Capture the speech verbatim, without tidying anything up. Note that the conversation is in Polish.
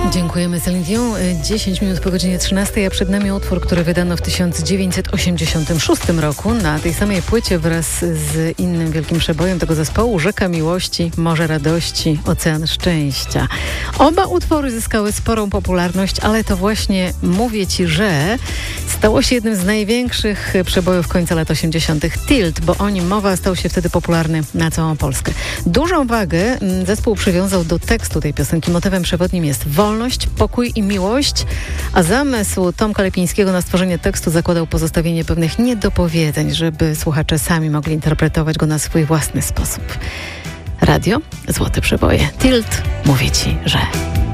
Dziękujemy, Celine Dion. dziesięć minut po godzinie trzynastej, a przed nami utwór, który wydano w tysiąc dziewięćset osiemdziesiątym szóstym roku na tej samej płycie wraz z innym wielkim przebojem tego zespołu, Rzeka Miłości, Morze Radości, Ocean Szczęścia. Oba utwory zyskały sporą popularność, ale to właśnie Mówię Ci, że stało się jednym z największych przebojów końca lat osiemdziesiątych. Tilt, bo o nim mowa, stał się wtedy popularny na całą Polskę. Dużą wagę zespół przywiązał do tekstu tej piosenki. Motywem przewodnim jest wolność, pokój i miłość, a zamysł Tomka Lepińskiego na stworzenie tekstu zakładał pozostawienie pewnych niedopowiedzeń, żeby słuchacze sami mogli interpretować go na swój własny sposób. Radio, złote przeboje. Tilt, mówię Ci, że...